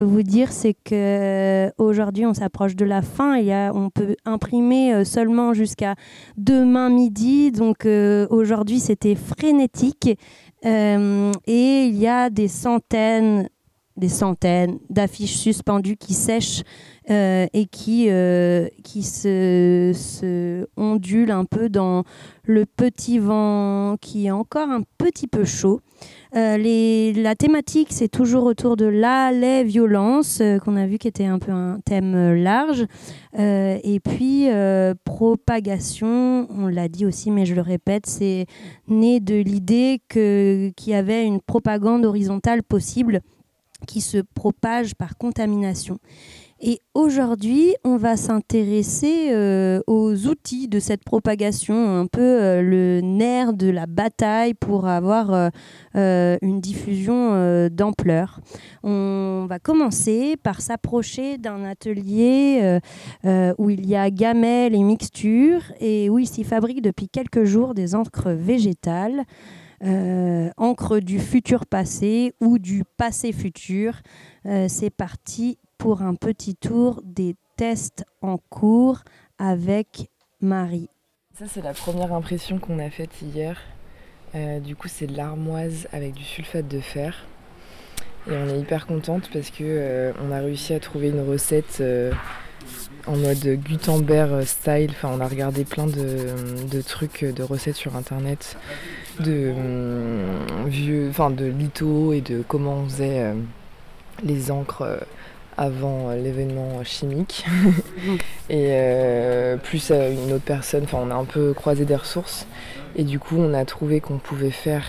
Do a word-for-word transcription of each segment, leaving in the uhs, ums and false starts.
Vous dire, c'est qu'aujourd'hui, on s'approche de la fin. Il y a, on peut imprimer seulement jusqu'à demain midi. Donc euh, aujourd'hui, c'était frénétique. Euh, et il y a des centaines, des centaines d'affiches suspendues qui sèchent euh, et qui, euh, qui se, se ondulent un peu dans le petit vent qui est encore un petit peu chaud. Euh, les, la thématique, c'est toujours autour de la, les violences, euh, qu'on a vu qui était un peu un thème euh, large. Euh, et puis, euh, propagation, on l'a dit aussi, mais je le répète, c'est né de l'idée que, qu'il y avait une propagande horizontale possible qui se propage par contamination. Et aujourd'hui, on va s'intéresser euh, aux outils de cette propagation, un peu euh, le nerf de la bataille pour avoir euh, euh, une diffusion euh, d'ampleur. On va commencer par s'approcher d'un atelier euh, euh, où il y a gamelles et mixtures et où il s'y fabrique depuis quelques jours des encres végétales. Euh, encre du futur passé ou du passé futur. Euh, c'est parti pour un petit tour des tests en cours avec Marie. Ça, c'est la première impression qu'on a faite hier. Euh, du coup, c'est de l'armoise avec du sulfate de fer. Et on est hyper contente parce qu'on euh, a réussi à trouver une recette euh, en mode Gutenberg style. Enfin, on a regardé plein de, de trucs, de recettes sur internet, de euh, vieux, enfin de litho et de comment on faisait euh, les encres euh, avant l'événement chimique. Et euh, plus euh, une autre personne, enfin on a un peu croisé des ressources et du coup on a trouvé qu'on pouvait faire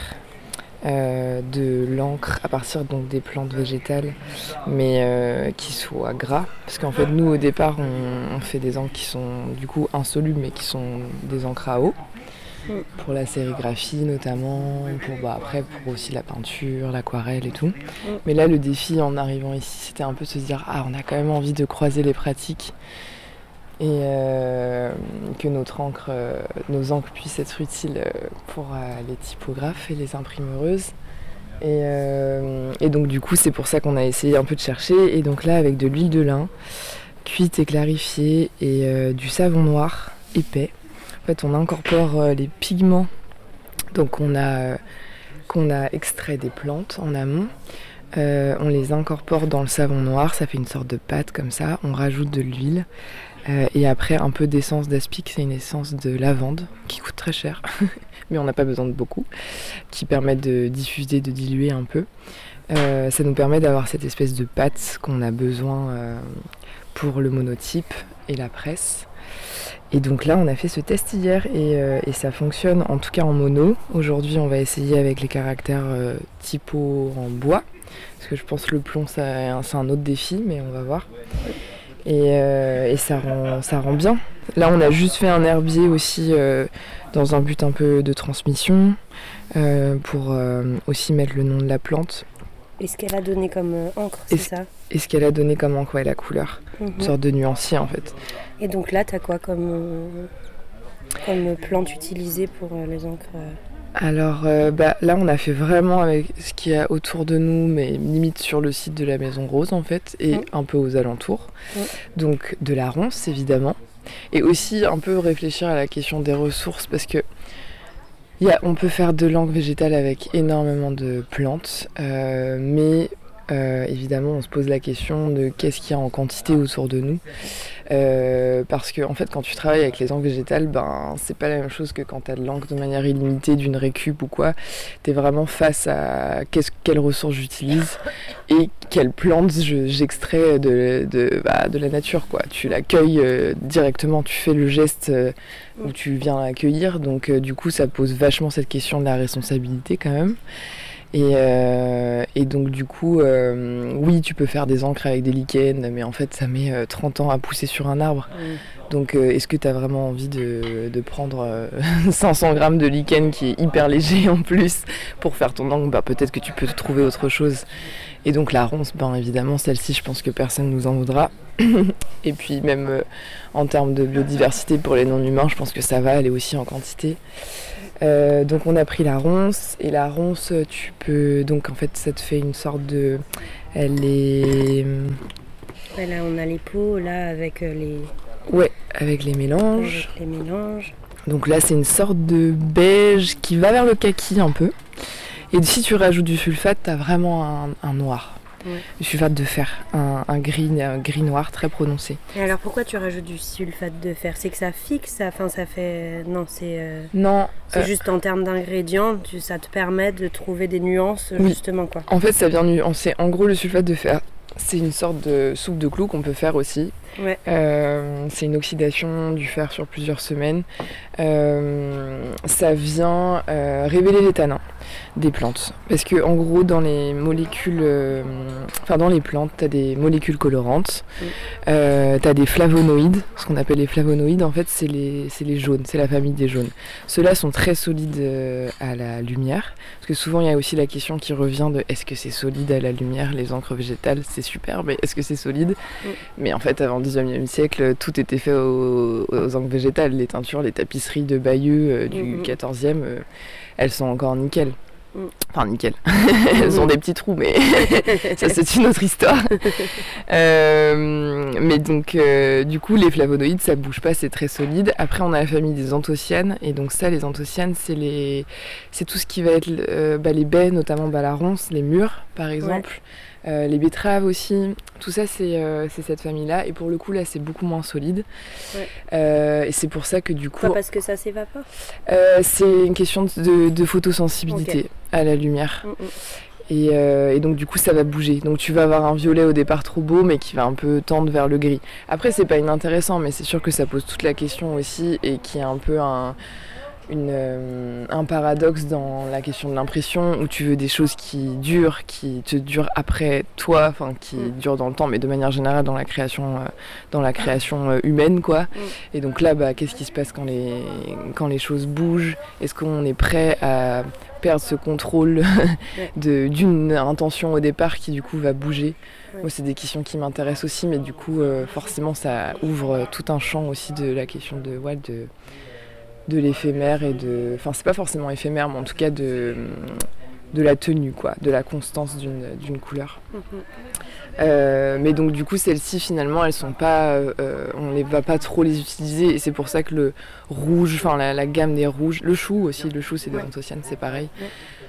euh, de l'encre à partir donc des plantes végétales mais euh, qui soient gras, parce qu'en fait nous au départ on, on fait des encres qui sont du coup insolubles mais qui sont des encres à eau pour la sérigraphie notamment, pour, bah, après pour aussi la peinture, l'aquarelle et tout. Mais là le défi en arrivant ici c'était un peu de se dire ah on a quand même envie de croiser les pratiques et euh, que notre encre, euh, nos encres puissent être utiles pour euh, les typographes et les imprimeuses. Et, euh, et donc du coup c'est pour ça qu'on a essayé un peu de chercher, et donc là avec de l'huile de lin cuite et clarifiée et euh, du savon noir épais. En fait, on incorpore euh, les pigments donc on a, euh, qu'on a extrait des plantes en amont. Euh, on les incorpore dans le savon noir, ça fait une sorte de pâte comme ça. On rajoute de l'huile euh, et après un peu d'essence d'aspic, c'est une essence de lavande qui coûte très cher, mais on n'a pas besoin de beaucoup, qui permet de diffuser, de diluer un peu. Euh, ça nous permet d'avoir cette espèce de pâte qu'on a besoin euh, pour le monotype et la presse. Et donc là on a fait ce test hier et, euh, et ça fonctionne en tout cas en mono. Aujourd'hui on va essayer avec les caractères euh, typo en bois, parce que je pense que le plomb ça, c'est un autre défi, mais on va voir. Et, euh, et ça, rend, ça rend bien. Là on a juste fait un herbier aussi euh, dans un but un peu de transmission, euh, pour euh, aussi mettre le nom de la plante. Et ce qu'elle a donné comme euh, encre, c'est et ça? Et ce qu'elle a donné comme encre, ouais, la couleur. Mm-hmm. Une sorte de nuancier en fait. Et donc là, t'as quoi comme, euh, comme plante utilisée pour euh, les encres euh... Alors euh, bah, là, on a fait vraiment avec ce qu'il y a autour de nous, mais limite sur le site de la Maison Rose en fait, et mmh. un peu aux alentours. Mmh. Donc de la ronce évidemment, et aussi un peu réfléchir à la question des ressources, parce que y a, on peut faire de l'encre végétale avec énormément de plantes, euh, mais Euh, évidemment on se pose la question de qu'est-ce qu'il y a en quantité autour de nous, euh, parce que en fait quand tu travailles avec les encres végétales, ben c'est pas la même chose que quand tu as de l'encre de manière illimitée d'une récup ou quoi. Tu es vraiment face à qu'est-ce, quelles ressources j'utilise et quelles plantes je, j'extrais de, de, bah, de la nature quoi. Tu l'accueilles euh, directement, tu fais le geste euh, où tu viens l'accueillir, donc euh, du coup ça pose vachement cette question de la responsabilité quand même. Et, euh, et donc du coup, euh, oui, tu peux faire des encres avec des lichens, mais en fait ça met euh, trente ans à pousser sur un arbre. Mmh. Donc euh, est-ce que tu as vraiment envie de, de prendre euh, cinq cents grammes de lichen qui est hyper léger en plus pour faire ton encre? Bah, peut-être que tu peux trouver autre chose. Et donc la ronce, ben évidemment celle-ci je pense que personne nous en voudra. Et puis même euh, en termes de biodiversité pour les non-humains, je pense que ça va, elle est aussi en quantité. Euh, donc on a pris la ronce, et la ronce, tu peux... Donc en fait, ça te fait une sorte de... Elle est... Ouais, là, on a les pots, là, avec les... Ouais, avec les mélanges. Avec les mélanges. Donc là, c'est une sorte de beige qui va vers le kaki un peu. Et si tu rajoutes du sulfate, t'as vraiment un, un noir. Ouais. Du sulfate de fer, un, un, gris, un gris noir très prononcé. Et alors pourquoi tu rajoutes du sulfate de fer? C'est que ça fixe, ça, enfin, ça fait... Non, c'est... Euh... Non. C'est euh... juste en termes d'ingrédients, tu, ça te permet de trouver des nuances, oui. Justement, quoi. En fait, ça vient nuancer. En gros, le sulfate de fer, c'est une sorte de soupe de clous qu'on peut faire aussi. Ouais. Euh, c'est une oxydation du fer sur plusieurs semaines. Euh, ça vient euh, révéler les tanins des plantes. Parce que en gros, dans les molécules, euh, enfin dans les plantes, t'as des molécules colorantes, mm. euh, t'as des flavonoïdes. Ce qu'on appelle les flavonoïdes, en fait, c'est les, c'est les jaunes, c'est la famille des jaunes. Ceux-là sont très solides euh, à la lumière. Parce que souvent, il y a aussi la question qui revient de est-ce que c'est solide à la lumière? Les encres végétales, c'est super, mais est-ce que c'est solide? mm. Mais en fait, avant le dix-neuvième siècle, tout était fait aux, aux encres végétales. Les teintures, les tapisseries de Bayeux euh, du mmh. quatorzième, euh, elles sont encore nickel. Mmh. Enfin, nickel. Elles ont des petits trous, mais ça, c'est une autre histoire. euh, mais donc, euh, du coup, les flavonoïdes, ça bouge pas, c'est très solide. Après, on a la famille des anthocyanes. Et donc ça, les anthocyanes, c'est, les... c'est tout ce qui va être euh, bah, les baies, notamment bah, la ronce, les mûres, par exemple. Ouais. Euh, les betteraves aussi, tout ça c'est, euh, c'est cette famille-là, et pour le coup là c'est beaucoup moins solide. Ouais. Euh, et c'est pour ça que du coup... Pas parce que ça s'évapore euh, C'est une question de, de photosensibilité okay. à la lumière. Mm-mm. Et, euh, et donc du coup ça va bouger. Donc tu vas avoir un violet au départ trop beau mais qui va un peu tendre vers le gris. Après c'est pas inintéressant, mais c'est sûr que ça pose toute la question aussi, et qui est un peu un... Une, euh, un paradoxe dans la question de l'impression, où tu veux des choses qui durent, qui te durent après toi, enfin qui mm. durent dans le temps, mais de manière générale dans la création, euh, dans la création euh, humaine, quoi. Mm. Et donc là, bah, qu'est-ce qui se passe quand les, quand les choses bougent? Est-ce qu'on est prêt à perdre ce contrôle de, d'une intention au départ qui du coup va bouger? Ouais. Moi, c'est des questions qui m'intéressent aussi, mais du coup, euh, forcément, ça ouvre tout un champ aussi de la question de... Ouais, de de l'éphémère et de... Enfin, c'est pas forcément éphémère, mais en tout cas de, de la tenue, quoi, de la constance d'une, d'une couleur. Mm-hmm. Euh, mais donc, du coup, celles-ci, finalement, elles sont pas... Euh, on ne va pas trop les utiliser, et c'est pour ça que le rouge, enfin, la, la gamme des rouges, le chou aussi, le chou, c'est des anthocyanes, c'est pareil. Ouais.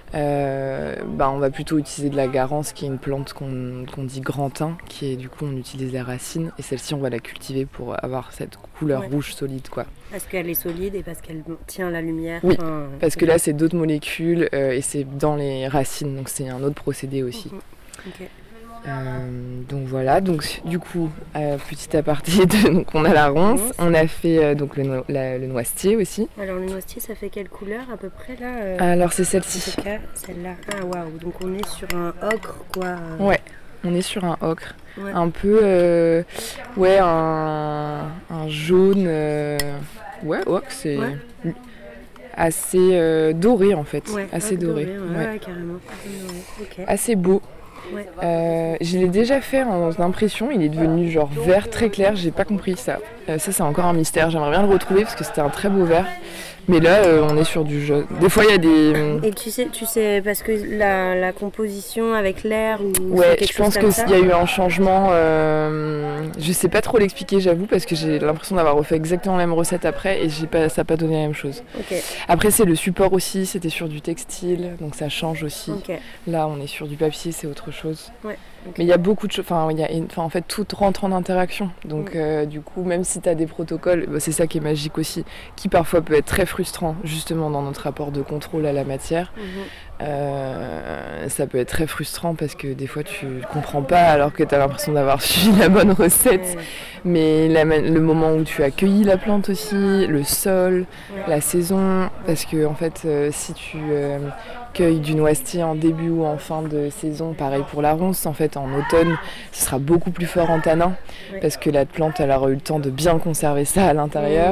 Euh, bah, on va plutôt utiliser de la garance, qui est une plante qu'on, qu'on dit grand thym, qui est du coup on utilise les racines, et celle-ci on va la cultiver pour avoir cette couleur ouais. rouge solide, quoi. Parce qu'elle est solide et parce qu'elle tient la lumière. Oui, enfin, parce que là c'est d'autres molécules euh, et c'est dans les racines, donc c'est un autre procédé aussi. Mm-hmm. Okay. Euh, donc voilà, donc du coup, euh, petit aparté, de, donc on a la ronce, mmh. on a fait euh, donc le, no- la, le noisetier aussi. Alors le noisetier, ça fait quelle couleur à peu près là euh, Alors c'est celle-ci. En tout cas, celle-là. Ah waouh, donc on est sur un ocre quoi. Euh... Ouais, on est sur un ocre, ouais. un peu, euh, ouais, un, un jaune, euh, ouais, ocre, c'est ouais. assez euh, doré en fait, ouais, assez doré, doré ouais, ouais. Ouais, carrément. Ouais, okay. Assez beau. Ouais. Euh, je l'ai déjà fait en impression, il est devenu genre vert très clair, j'ai pas compris ça. Euh, ça c'est encore un mystère, j'aimerais bien le retrouver parce que c'était un très beau vert. Mais là euh, on est sur du jaune. Des fois il y a des... Et tu sais, tu sais parce que la, la composition avec l'air ou ouais, je pense qu'il y a eu un changement, euh, je sais pas trop l'expliquer j'avoue, parce que j'ai l'impression d'avoir refait exactement la même recette après et j'ai pas, ça n'a pas donné la même chose. Okay. Après c'est le support aussi, c'était sur du textile, donc ça change aussi. Okay. Là on est sur du papier, c'est autre chose. Ouais. Okay. Mais il y a beaucoup de choses, enfin, il y a, enfin en fait tout rentre en interaction, donc mmh. euh, du coup même si tu as des protocoles, bah, c'est ça qui est magique aussi, qui parfois peut être très frustrant justement dans notre rapport de contrôle à la matière. Mmh. Euh, ça peut être très frustrant parce que des fois tu comprends pas alors que tu as l'impression d'avoir suivi la bonne recette, mmh. mais la, le moment où tu accueillis la plante aussi, le sol, mmh. la saison, parce que en fait euh, si tu... Euh, cueille du noisetier en début ou en fin de saison, pareil pour la ronce, en fait en automne ce sera beaucoup plus fort en tanin, oui. parce que la plante elle aura eu le temps de bien conserver ça à l'intérieur. Mmh.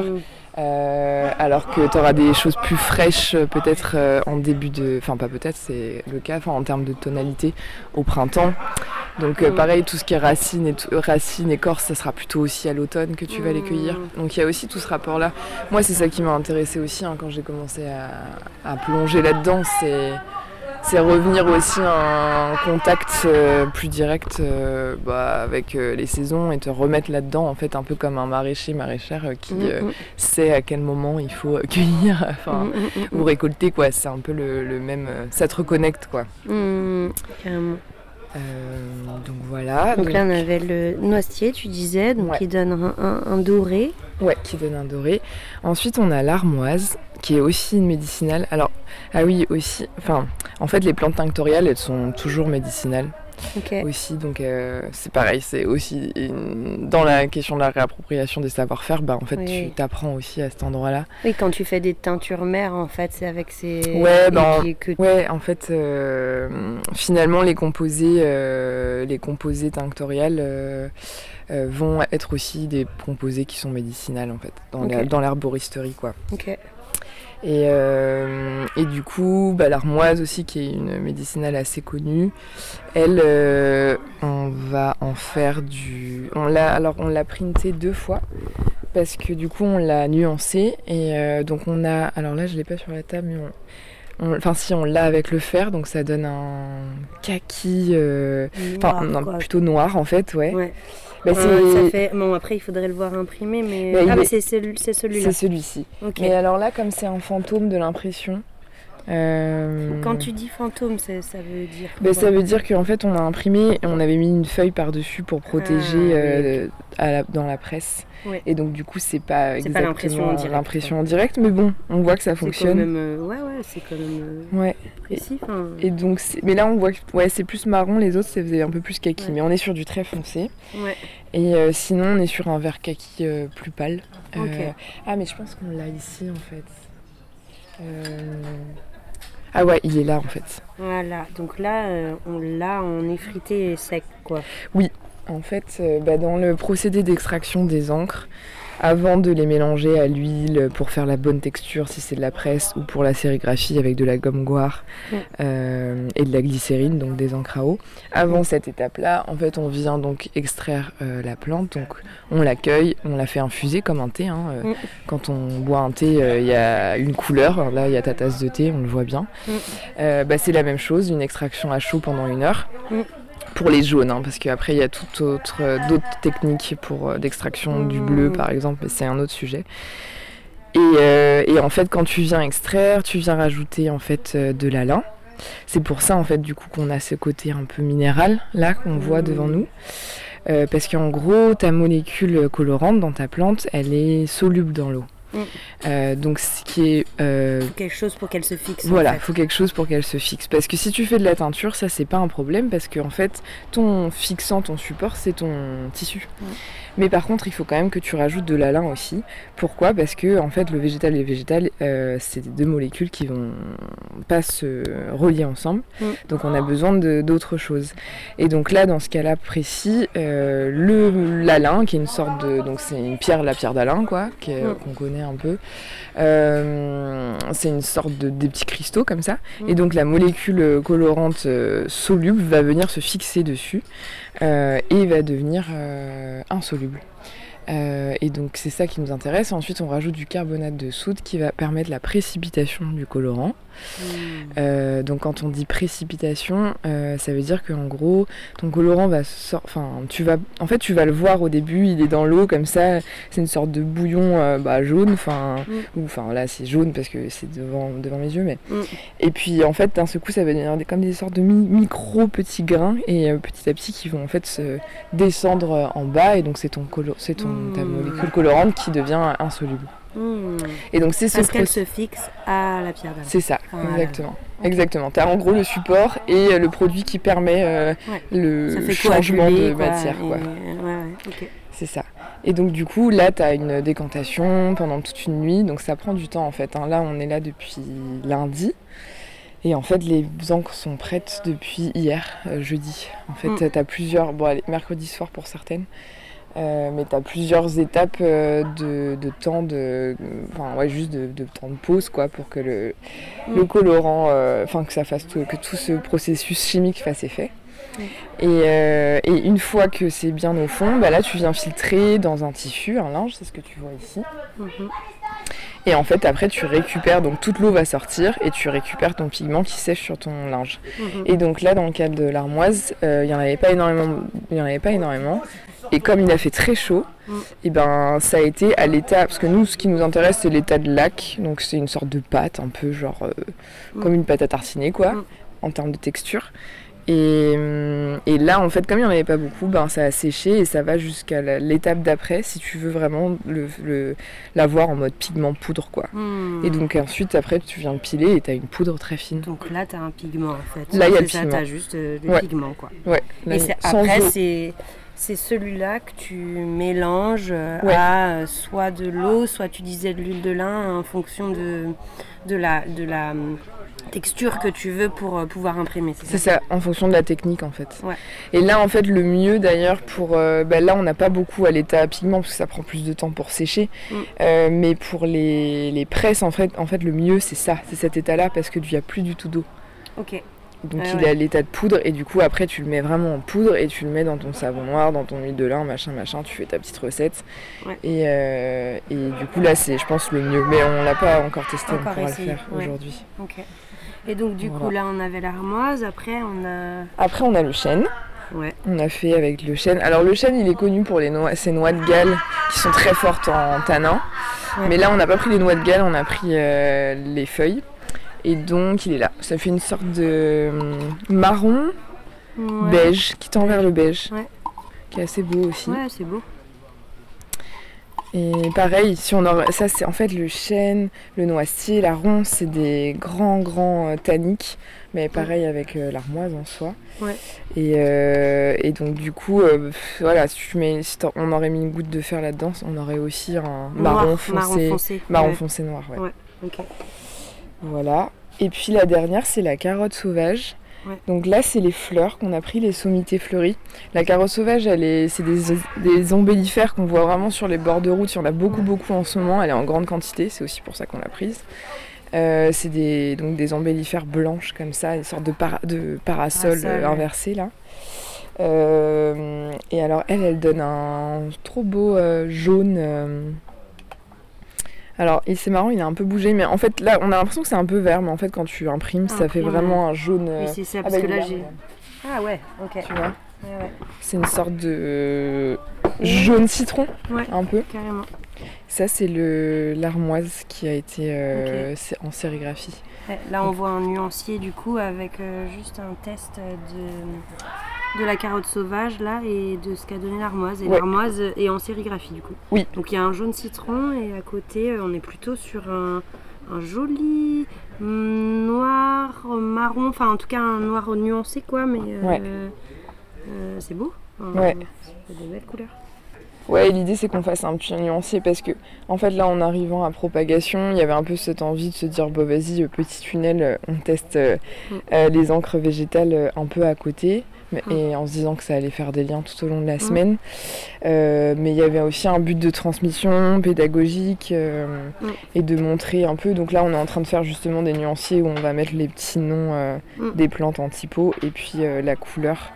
Euh, alors que tu auras des choses plus fraîches peut-être euh, en début de... Enfin pas peut-être, c'est le cas en termes de tonalité au printemps. Donc euh, pareil, tout ce qui est racines et, t- racines, écorce, ça sera plutôt aussi à l'automne que tu vas les cueillir. Donc il y a aussi tout ce rapport-là. Moi c'est ça qui m'a intéressée aussi hein, quand j'ai commencé à, à plonger là-dedans. C'est... C'est revenir aussi à un contact euh, plus direct euh, bah, avec euh, les saisons et te remettre là-dedans, en fait, un peu comme un maraîcher, maraîchère euh, qui euh, mmh. sait à quel moment il faut cueillir enfin, mmh. ou récolter, quoi. C'est un peu le, le même... Euh, ça te reconnecte, quoi. Mmh. Carrément. Euh, donc voilà. Donc, donc là, on avait le noisetier, tu disais, donc ouais. qui donne un, un, un doré. Ouais, qui donne un doré. Ensuite, on a l'armoise, qui est aussi une médicinale. Alors, ah oui, aussi, enfin, en fait, les plantes tinctoriales, elles sont toujours médicinales. Okay. Aussi, donc euh, c'est pareil, c'est aussi une... dans la question de la réappropriation des savoir-faire, bah en fait oui. tu t'apprends aussi à cet endroit-là. Oui, quand tu fais des teintures mères, en fait, c'est avec ces. Ouais, ben, que... ouais, en fait, euh, finalement les composés, euh, les composés tinctoriales euh, euh, vont être aussi des composés qui sont médicinales en fait, dans, okay. la, dans l'herboristerie quoi. Ok. Et, euh, et du coup, bah, l'armoise aussi, qui est une médicinale assez connue, elle, euh, on va en faire du... On l'a, alors, on l'a printé deux fois, parce que du coup, on l'a nuancé. Et euh, donc, on a... Alors là, je ne l'ai pas sur la table, mais on... on... Enfin, si, on l'a avec le fer, donc ça donne un kaki... Euh... Enfin, non, plutôt noir, en fait, ouais. ouais. Bah c'est... Ça fait... Bon, après, il faudrait le voir imprimé, mais... Bah, ah, mais est... c'est, celui... c'est celui-là. C'est celui-ci. Okay. Mais alors là, comme c'est un fantôme de l'impression... Euh... Quand tu dis fantôme, ça, ça veut dire bah, ça veut dire qu'en fait, on a imprimé et on avait mis une feuille par-dessus pour protéger ah, euh, oui. à la... dans la presse. Ouais. Et donc, du coup, c'est pas c'est exactement pas l'impression en direct, l'impression en direct, mais bon, on voit que ça fonctionne. C'est quand même... Euh... Ouais, ouais, c'est quand même euh... ouais. précis. Fin... Et donc, c'est... mais là, on voit que ouais, c'est plus marron, les autres, ça faisait un peu plus kaki. Ouais. Mais on est sur du très foncé. Ouais. Et euh, sinon, on est sur un vert kaki euh, plus pâle. Okay. Euh... Ah, mais je pense qu'on l'a ici, en fait. Euh... Ah ouais, il est là, en fait. Voilà, donc là, euh, on l'a en effrité sec, quoi. Oui, en fait, euh, bah, dans le procédé d'extraction des encres, avant de les mélanger à l'huile pour faire la bonne texture, si c'est de la presse, ou pour la sérigraphie avec de la gomme goire mmh. euh, et de la glycérine, donc des encres à eau. Avant mmh. cette étape-là, en fait, on vient donc extraire euh, la plante, donc on l'accueille, on la fait infuser comme un thé. Hein, euh, mmh. Quand on boit un thé, il euh, y a une couleur, là il y a ta tasse de thé, on le voit bien. Mmh. Euh, bah, c'est la même chose, une extraction à chaud pendant une heure. Mmh. Pour les jaunes, hein, parce qu'après il y a toutes autre, euh, d'autres techniques pour euh, d'extraction mmh. du bleu par exemple, mais c'est un autre sujet. Et, euh, et en fait quand tu viens extraire, tu viens rajouter en fait euh, de l'alun. C'est pour ça en fait du coup qu'on a ce côté un peu minéral là qu'on mmh. voit devant nous. Euh, parce qu'en gros ta molécule colorante dans ta plante, elle est soluble dans l'eau. Mmh. Euh, donc ce qui est euh... faut quelque chose pour qu'elle se fixe. Voilà, en fait. faut quelque chose pour qu'elle se fixe. Parce que si tu fais de la teinture, ça c'est pas un problème parce que en fait ton fixant, ton support, c'est ton tissu. Mmh. Mais par contre, il faut quand même que tu rajoutes de l'alun aussi. Pourquoi ? Parce que en fait, le végétal et le végétal, euh, c'est deux molécules qui vont pas se relier ensemble. Mmh. Donc on a besoin de, d'autres choses. Et donc là, dans ce cas-là précis, euh, le l'alun, qui est une sorte de, donc c'est une pierre, la pierre d'Alain, quoi, qui est, mmh. qu'on connaît un peu. Euh, c'est une sorte de des petits cristaux comme ça. Mmh. Et donc la molécule colorante euh, soluble va venir se fixer dessus euh, et va devenir euh, insoluble. Euh, et donc c'est ça qui nous intéresse. Ensuite on rajoute du carbonate de soude qui va permettre la précipitation du colorant. Mmh. Euh, donc quand on dit précipitation, euh, ça veut dire qu'en gros ton colorant va sortir, enfin tu vas, en fait tu vas le voir au début, il est dans l'eau comme ça, c'est une sorte de bouillon euh, bah, jaune, enfin mmh. ou enfin là c'est jaune parce que c'est devant devant mes yeux, mais mmh. et puis en fait d'un seul coup ça va devenir des, comme des sortes de mi- micro petits grains et euh, petit à petit qui vont en fait se descendre en bas et donc c'est ton colo- c'est ton mmh. ta molécule colorante qui devient insoluble. Mmh. Et donc c'est parce ce qu'elle pro- se fixe à la pierre d'Alain. C'est ça, voilà. exactement. Okay. Exactement. Tu as en gros le support et le produit qui permet euh, ouais. le changement de quoi, matière. Quoi. Et... Ouais, ouais. Okay. C'est ça. Et donc du coup, là, tu as une décantation pendant toute une nuit. Donc ça prend du temps en fait. Hein. Là, on est là depuis lundi. Et en fait, les encres sont prêtes depuis hier, euh, jeudi. En fait, mmh. tu as plusieurs... Bon, allez, mercredi soir pour certaines. Euh, mais tu as plusieurs étapes euh, de, de temps de. Enfin, ouais, juste de, de temps de pause, quoi, pour que le, mmh. le colorant. Enfin, euh, que ça fasse tout, que tout ce processus chimique fasse effet. Mmh. Et, euh, et une fois que c'est bien au fond, bah là, tu viens filtrer dans un tissu, un linge, c'est ce que tu vois ici. Mmh. Et en fait, après, tu récupères, donc toute l'eau va sortir et tu récupères ton pigment qui sèche sur ton linge. Mmh. Et donc là, dans le cas de l'armoise, il euh, n'y en avait pas énormément. Il y en avait pas énormément. Et comme il a fait très chaud, mmh. et ben, ça a été à l'état... Parce que nous, ce qui nous intéresse, c'est l'état de laque. Donc c'est une sorte de pâte, un peu genre... Euh, mmh. comme une pâte à tartiner, quoi, mmh. en termes de texture. Et, et là, en fait, comme il n'y en avait pas beaucoup, ben, ça a séché et ça va jusqu'à la, l'étape d'après, si tu veux vraiment le, le, l'avoir en mode pigment poudre, quoi. Mmh. Et donc ensuite, après, tu viens le piler et tu as une poudre très fine. Donc là, tu as un pigment, en fait. Là, il y a c'est le ça, pigment. Tu as juste euh, le ouais. pigment, quoi. Ouais. Là, et c'est, après, c'est... C'est celui-là que tu mélanges ouais. à euh, soit de l'eau, soit tu disais de l'huile de lin en fonction de, de, la, de la texture que tu veux pour euh, pouvoir imprimer. C'est, c'est ça, ça, en fonction de la technique en fait. Ouais. Et là en fait le mieux d'ailleurs pour... Euh, bah, là on n'a pas beaucoup à l'état à pigment parce que ça prend plus de temps pour sécher. Mm. Euh, mais pour les, les presses en fait, en fait le mieux c'est ça, c'est cet état-là parce qu'il n'y a plus du tout d'eau. Ok. Donc ah il ouais. est à l'état de poudre et du coup après tu le mets vraiment en poudre et tu le mets dans ton savon noir, dans ton huile de lin, machin machin, tu fais ta petite recette. Ouais. Et, euh, et du coup là c'est je pense le mieux, mais on l'a pas encore testé, encore on pourra essayé. le faire ouais. aujourd'hui. Ok. Et donc du voilà. coup là on avait l'armoise, après on a... Après on a le chêne. Ouais. On a fait avec le chêne. Alors le chêne il est connu pour les noix, ses noix de Galles qui sont très fortes en tanin. Ouais. Mais là on n'a pas pris les noix de Galles, on a pris euh, les feuilles. Et donc il est là. Ça fait une sorte de marron ouais. beige qui tend vers le beige. Ouais. Qui est assez beau aussi. Ouais, c'est beau. Et pareil, si on aurait... ça c'est en fait le chêne, le noisetier, la ronce, c'est des grands grands euh, tanniques. Mais pareil avec euh, l'armoise en soi. Ouais. Et, euh, et donc du coup, euh, voilà, si, tu mets, si on aurait mis une goutte de fer là-dedans, on aurait aussi un noir, marron foncé, marron foncé, marron ouais. foncé noir. Ouais. Ouais. Ok. Voilà. Et puis la dernière, c'est la carotte sauvage. Ouais. Donc là, c'est les fleurs qu'on a pris, les sommités fleuries. La carotte sauvage, elle est, c'est des, des ombellifères qu'on voit vraiment sur les bords de route. Il y en a beaucoup, beaucoup en ce moment. Elle est en grande quantité, c'est aussi pour ça qu'on l'a prise. Euh, c'est des, donc des ombellifères blanches comme ça, des sortes de, para, de parasols ah, euh, inversés là. Euh, et alors elle, elle donne un trop beau euh, jaune. Euh, Alors, et c'est marrant, il a un peu bougé, mais en fait, là, on a l'impression que c'est un peu vert, mais en fait, quand tu imprimes, ah, ça fait vraiment un jaune. Oui, c'est ça, parce que là, j'ai... Ah ouais, ok. Tu vois ouais, ouais. C'est une sorte de jaune citron, ouais, un peu. Carrément. Ça, c'est le l'armoise qui a été euh, okay. en sérigraphie. Ouais, là, on Donc. voit un nuancier, du coup, avec euh, juste un test de... de la carotte sauvage là et de ce qu'a donné l'armoise et ouais. l'armoise est en sérigraphie du coup. Oui. Donc il y a un jaune citron et à côté on est plutôt sur un, un joli noir marron, enfin en tout cas un noir nuancé quoi, mais euh, ouais. euh, c'est beau. Enfin, ouais. C'est des belles couleurs. Ouais, l'idée c'est qu'on fasse un petit nuancier parce que en fait là en arrivant à propagation, il y avait un peu cette envie de se dire bon vas-y petit tunnel, on teste euh, mm. euh, les encres végétales un peu à côté. Et en se disant que ça allait faire des liens tout au long de la semaine. Mmh. Euh, mais il y avait aussi un but de transmission pédagogique euh, mmh. et de montrer un peu. Donc là, on est en train de faire justement des nuanciers où on va mettre les petits noms euh, mmh. des plantes en typo et puis euh, la couleur,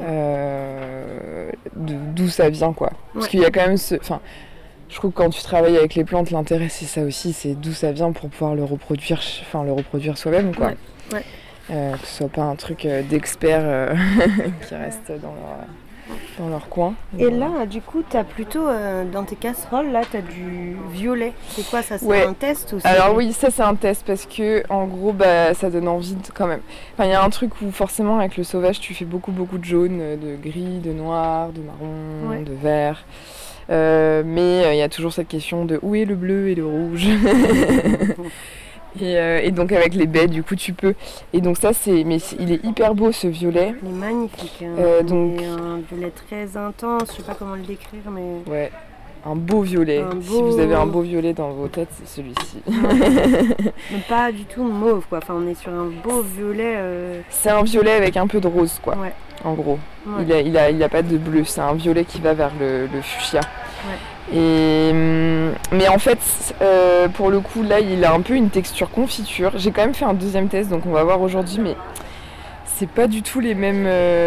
euh, de, d'où ça vient, quoi. Parce ouais. qu'il y a quand même ce... Enfin, je trouve que quand tu travailles avec les plantes, l'intérêt, c'est ça aussi, c'est d'où ça vient pour pouvoir le reproduire, enfin, le reproduire soi-même, quoi. Ouais. Ouais. Euh, que ce soit pas un truc euh, d'experts euh, qui restent dans leur, dans leur coin. Et voilà. Là, du coup, tu as plutôt, euh, dans tes casseroles, là, tu as du violet. C'est quoi ça? C'est ouais. un test aussi? Alors oui, ça c'est un test parce que, en gros, bah, ça donne envie de, quand même. Enfin, il y a un truc où forcément, avec le sauvage, tu fais beaucoup, beaucoup de jaune, de gris, de noir, de marron, ouais. de vert. Euh, mais il euh, y a toujours cette question de où est le bleu et le rouge. Et, euh, et donc avec les baies, du coup, tu peux. Et donc ça, c'est, mais c'est, il est hyper beau ce violet. Il est magnifique. Hein. Euh, donc il est un violet très intense. Je sais pas comment le décrire, mais. Ouais. un beau violet. Un beau... Si vous avez un beau violet dans vos têtes, c'est celui-ci. Mais pas du tout mauve, quoi. Enfin, on est sur un beau violet. Euh... C'est un violet avec un peu de rose, quoi. Ouais. En gros. Ouais. Il a, il a, il a pas de bleu. C'est un violet qui va vers le, le fuchsia. Ouais. Et, mais en fait, euh, pour le coup, là, il a un peu une texture confiture. J'ai quand même fait un deuxième test, donc on va voir aujourd'hui, mais c'est pas du tout les mêmes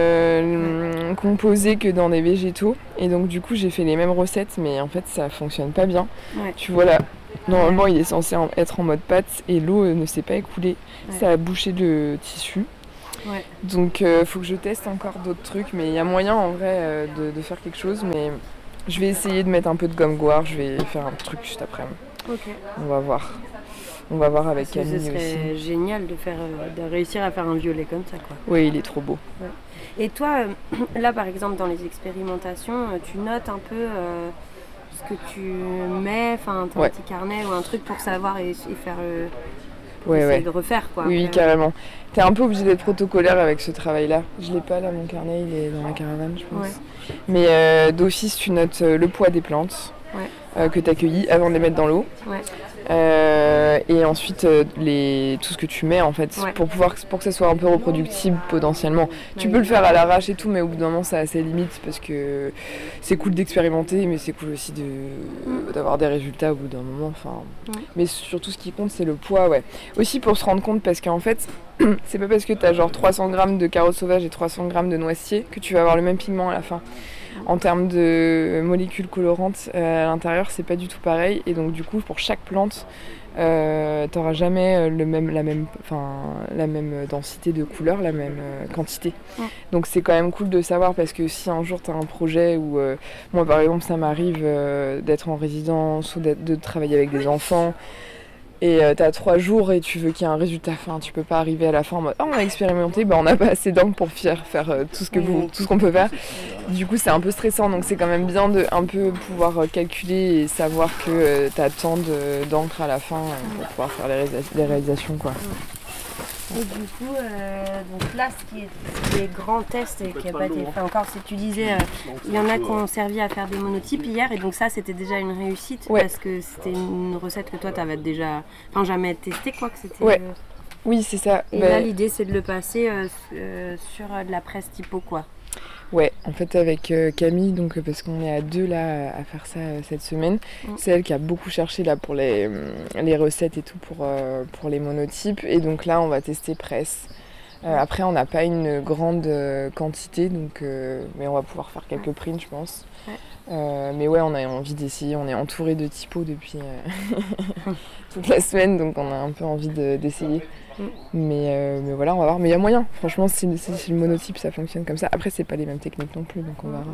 euh, composés que dans des végétaux. Et donc, du coup, j'ai fait les mêmes recettes, mais en fait, ça fonctionne pas bien. Ouais. Tu vois là, normalement, il est censé être en mode pâte et l'eau ne s'est pas écoulée. Ouais. Ça a bouché le tissu. Ouais. Donc, il euh, faut que je teste encore d'autres trucs, mais il y a moyen en vrai euh, de, de faire quelque chose. Mais je vais essayer de mettre un peu de gomme goire, je vais faire un truc juste après. Ok. On va voir. On va voir avec Camille aussi. Ce serait aussi génial de, faire, de réussir à faire un violet comme ça, quoi. Oui, il est trop beau. Ouais. Et toi, là par exemple dans les expérimentations, tu notes un peu euh, ce que tu mets, enfin un ouais. petit carnet ou un truc pour savoir et, et faire... Euh, pour ouais, ouais. de refaire, quoi. Oui, après. carrément. T'es un peu obligé d'être protocolaire avec ce travail-là. Je l'ai pas là, mon carnet, il est dans la caravane, je pense. Ouais. Mais euh, d'office, tu notes le poids des plantes ouais. euh, que tu accueillis avant de les mettre dans l'eau. Ouais. Euh, et ensuite euh, les, tout ce que tu mets en fait ouais. pour pouvoir pour que ça soit un peu reproductible potentiellement. Ouais, tu peux le faire à l'arrache et tout, mais au bout d'un moment ça a ses limites parce que c'est cool d'expérimenter, mais c'est cool aussi de, mm. d'avoir des résultats au bout d'un moment. Enfin, mm. mais surtout ce qui compte c'est le poids, ouais. Aussi pour se rendre compte parce qu'en fait c'est pas parce que t'as genre trois cents grammes de carottes sauvages et trois cents grammes de noisetier que tu vas avoir le même pigment à la fin. En termes de molécules colorantes euh, à l'intérieur, c'est pas du tout pareil. Et donc du coup, pour chaque plante, euh, t'auras jamais le même, la, même, la même densité de couleurs, la même euh, quantité. Ouais. Donc c'est quand même cool de savoir parce que si un jour t'as un projet où, euh, moi par exemple, ça m'arrive euh, d'être en résidence ou de travailler avec des enfants, et euh, t'as trois jours et tu veux qu'il y ait un résultat fin, tu peux pas arriver à la fin en mode oh, on a expérimenté, bah on n'a pas assez d'encre pour faire, faire euh, tout ce que vous, tout ce qu'on peut faire. Du coup c'est un peu stressant, donc c'est quand même bien de un peu pouvoir calculer et savoir que euh, t'as tant de, d'encre à la fin euh, pour pouvoir faire les, réalisa- les réalisations quoi. Et du coup, euh, donc là, ce qui est, ce qui est grand test et qui n'a pas été fait encore, c'est que tu disais, euh, il y en a qui ont servi à faire des monotypes hier, et donc ça, c'était déjà une réussite, ouais. Parce que c'était une recette que toi, tu avais déjà, enfin, jamais testé, quoi, que c'était... Ouais. Euh... Oui, c'est ça. Et bah... là, l'idée, c'est de le passer euh, euh, sur euh, de la presse typo, quoi. Ouais, en fait avec euh, Camille, donc euh, parce qu'on est à deux là à faire ça euh, cette semaine, mmh. c'est elle qui a beaucoup cherché là pour les, les recettes et tout pour, euh, pour les monotypes, et donc là on va tester presse. Euh, après on n'a pas une grande euh, quantité, donc, euh, mais on va pouvoir faire quelques prints je pense. Ouais. Euh, mais ouais, on a envie d'essayer, on est entouré de typos depuis euh, toute la semaine, donc on a un peu envie de, d'essayer. Mm. Mais, euh, mais voilà, on va voir. Mais il y a moyen, franchement, si, si, si le monotype ça fonctionne comme ça. Après, c'est pas les mêmes techniques non plus, donc on verra.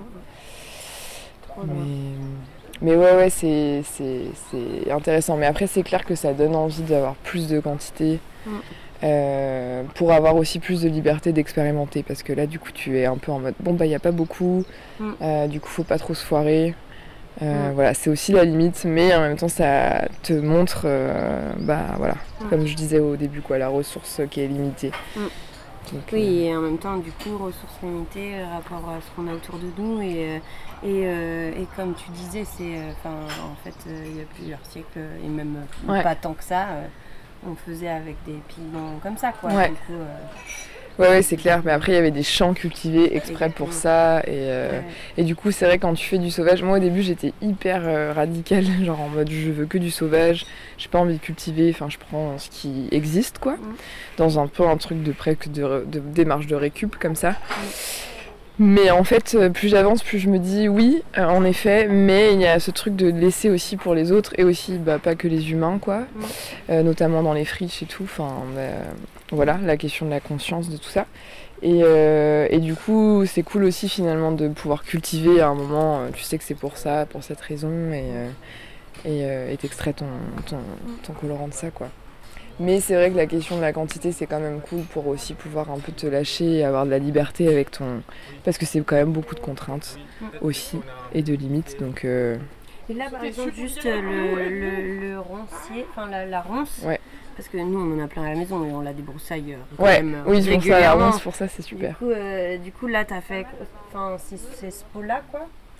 Mais, mais ouais, ouais, c'est, c'est, c'est intéressant. Mais après, c'est clair que ça donne envie d'avoir plus de quantité. Mm. Euh, pour avoir aussi plus de liberté d'expérimenter, parce que là du coup tu es un peu en mode bon bah il n'y a pas beaucoup, mm. euh, du coup faut pas trop se foirer, euh, mm. voilà, c'est aussi la limite, mais en même temps ça te montre euh, bah voilà, mm. comme je disais au début quoi, la ressource qui est limitée. Mm. Donc, oui, euh... et en même temps du coup ressources limitées euh, rapport à ce qu'on a autour de nous, et, euh, et, euh, et comme tu disais, c'est enfin euh, en fait il euh, y a plusieurs siècles et même ouais. pas tant que ça, euh, on faisait avec des pigments comme ça, quoi. Ouais. Du coup, euh... ouais, ouais, c'est clair. Mais après, il y avait des champs cultivés exprès pour ça. Et, euh, ouais. et du coup, c'est vrai, quand tu fais du sauvage, moi au début, j'étais hyper euh, radicale. Genre en mode, je veux que du sauvage. J'ai pas envie de cultiver. Enfin, je prends ce qui existe, quoi. Mm. Dans un peu un truc de, pré- de, de démarche de récup, comme ça. Mm. Mais en fait, plus j'avance, plus je me dis oui, euh, en effet, mais il y a ce truc de laisser aussi pour les autres, et aussi bah, pas que les humains, quoi, mmh. euh, notamment dans les friches et tout, enfin, euh, voilà, la question de la conscience, de tout ça. Et, euh, et du coup, c'est cool aussi finalement de pouvoir cultiver à un moment, euh, tu sais que c'est pour ça, pour cette raison, et euh, et, euh, et t'extrais ton, ton, ton colorant de ça, quoi. Mais c'est vrai que la question de la quantité, c'est quand même cool pour aussi pouvoir un peu te lâcher et avoir de la liberté avec ton... Parce que c'est quand même beaucoup de contraintes aussi, et de limites, donc... Euh... Et là, par exemple, juste le, le, le roncier, enfin la, la ronce, ouais. Parce que nous, on en a plein à la maison et on la débroussaille euh, quand ouais. même oui, régulièrement. Oui, la ronce, pour ça, c'est super. Du coup, euh, du coup là, t'as fait... Enfin, c'est, c'est ce pot-là, quoi.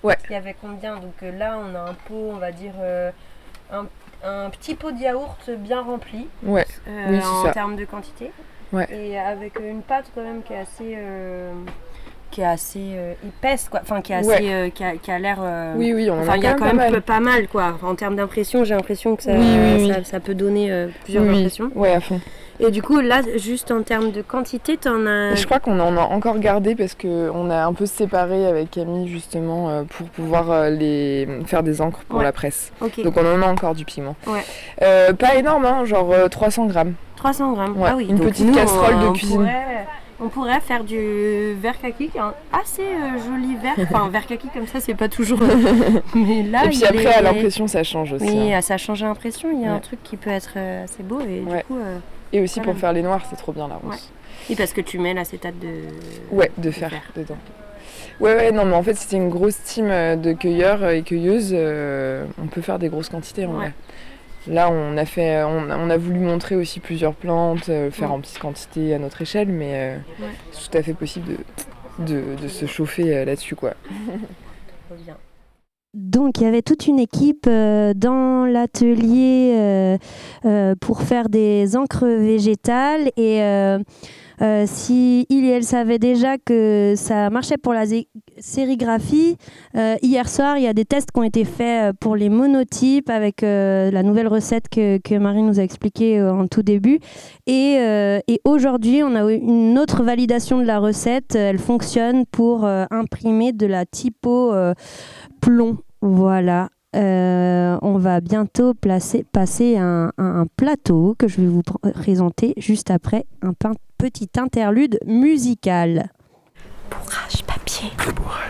Ouais. Il y avait combien? Donc euh, là, on a un pot, on va dire, euh, un, un petit pot de yaourt bien rempli. Ouais. Euh, Oui, en c'est ça. termes de quantité. Ouais. Et avec une pâte quand même qui est assez... Euh, qui est assez euh, épaisse, quoi. Enfin, qui, est assez, Ouais. euh, qui, a, qui a l'air... Euh... Oui, oui, on en enfin, a il y a quand quand même même pas mal. peu- pas mal, quoi. Enfin, en termes d'impression, j'ai l'impression que ça, Oui, oui, ça, oui. ça peut donner euh, plusieurs Oui, impressions. ouais, à fond. Et du coup, là, juste en termes de quantité, t'en as... Et je crois qu'on en a encore gardé parce qu'on a un peu séparé avec Camille justement euh, pour pouvoir euh, les faire des encres pour Ouais. la presse. Ok. Donc on en a encore du pigment. Ouais. Euh, pas énorme, hein, genre euh, trois cents grammes. trois cents grammes. Ouais, Ah oui, une donc petite nous, casserole on, de on cuisine. Pourrait, on pourrait faire du verre kaki, un assez euh, joli verre. Enfin, verre kaki comme ça, c'est pas toujours... Mais là, Et puis il après, est... à l'impression, ça change aussi. Oui, hein. ça change l'impression. Il y a Ouais. un truc qui peut être euh, assez beau. Et Ouais. du coup... Euh... Et aussi Voilà. pour faire les noirs, c'est trop bien la rousse. Ouais. Oui, parce que tu mets l'acétate de... Ouais, de fer dedans. Ouais, ouais, non, mais en fait, c'était une grosse team euh, de cueilleurs et cueilleuses. euh, on peut faire des grosses quantités en Ouais. vrai. Là, on a, fait, on, a- on a voulu montrer aussi plusieurs plantes, euh, faire Ouais. en petites quantités à notre échelle, mais euh, Ouais. c'est tout à fait possible de, de, de se chauffer euh, là-dessus, quoi. Trop bien. Donc, il y avait toute une équipe euh, dans l'atelier euh, euh, pour faire des encres végétales. Et euh, euh, si il et elle savaient déjà que ça marchait pour la zé- sérigraphie, euh, hier soir, il y a des tests qui ont été faits pour les monotypes avec euh, la nouvelle recette que, que Marie nous a expliquée euh, en tout début. Et, euh, et aujourd'hui, on a eu une autre validation de la recette. Elle fonctionne pour euh, imprimer de la typo euh, plomb. Voilà, euh, on va bientôt placer, passer à un, à un plateau que je vais vous pr- présenter juste après un pin- petit interlude musical. Bourrage papier. Le bourrage.